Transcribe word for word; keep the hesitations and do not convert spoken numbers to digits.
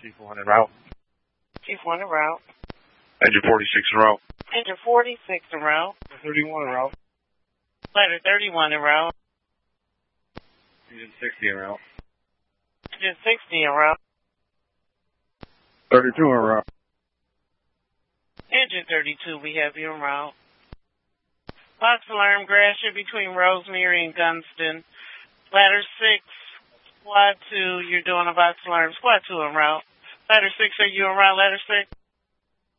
Chief one en route. Chief one en route. Engine forty-six en route. Engine forty-six en route. thirty-one en route. Ladder thirty-one en route. Engine sixty en route. Engine sixty en route. thirty-two en route. Engine thirty-two, we have you en route. Box alarm, Gratiot between Rosemary and Gunston. Ladder six, Squad two, you're doing a box alarm. Squad two en route. Ladder six, are you en route, Ladder six?